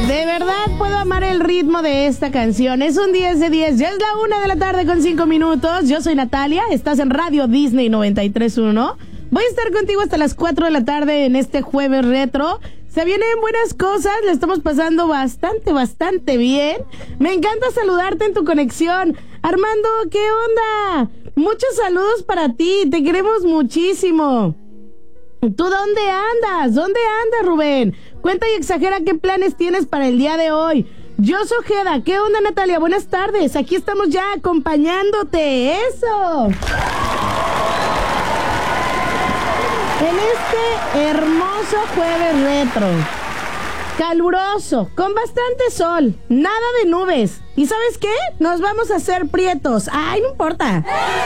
De verdad puedo amar el ritmo de esta canción. Es un 10 de 10. Ya es la 1:05 PM. Yo soy Natalia. Estás en Radio Disney 93.1. Voy a estar contigo hasta las 4 de la tarde en este jueves retro. Se vienen buenas cosas. Le estamos pasando bastante bien. Me encanta saludarte en tu conexión. Armando, ¿qué onda? Muchos saludos para ti. Te queremos muchísimo. ¿Tú dónde andas? ¿Dónde andas, Rubén? Cuenta y exagera qué planes tienes para el día de hoy. Yo soy Ojeda. ¿Qué onda, Natalia? Buenas tardes. Aquí estamos ya acompañándote. ¡Eso! En este hermoso jueves retro. Caluroso, con bastante sol, nada de nubes. ¿Y sabes qué? Nos vamos a hacer prietos. ¡Ay, no importa!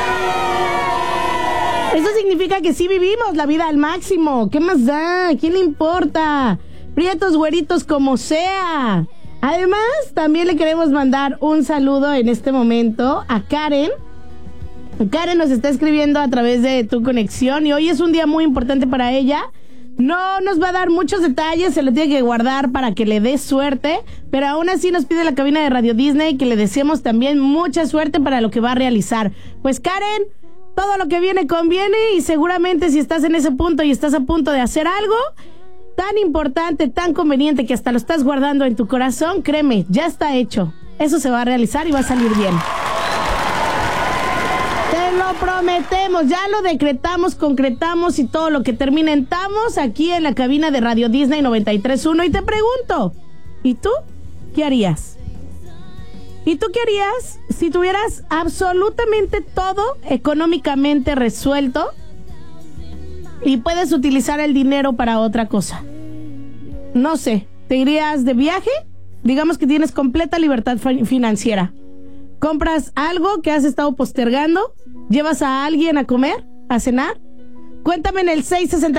Eso significa que sí vivimos la vida al máximo. ¿Qué más da? ¿Quién le importa? Prietos, güeritos, como sea. Además, también le queremos mandar un saludo en este momento a Karen. Karen nos está escribiendo a través de tu conexión y hoy es un día muy importante para ella. No nos va a dar muchos detalles, se lo tiene que guardar para que le dé suerte, pero aún así nos pide la cabina de Radio Disney que le deseemos también mucha suerte para lo que va a realizar. Pues Karen, todo lo que viene conviene y seguramente si estás en ese punto y estás a punto de hacer algo tan importante, tan conveniente que hasta lo estás guardando en tu corazón, créeme, ya está hecho. Eso se va a realizar y va a salir bien. Te lo prometemos, ya lo decretamos, concretamos y todo lo que termina en tamos aquí en la cabina de Radio Disney 93.1 y te pregunto, ¿y tú qué harías? ¿Y tú qué harías si tuvieras absolutamente todo económicamente resuelto y puedes utilizar el dinero para otra cosa? No sé, ¿te irías de viaje? Digamos que tienes completa libertad financiera. ¿Compras algo que has estado postergando? ¿Llevas a alguien a comer? ¿A cenar? Cuéntame en el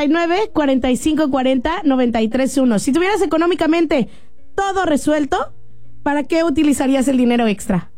669-4540-931. Si tuvieras económicamente todo resuelto, ¿para qué utilizarías el dinero extra?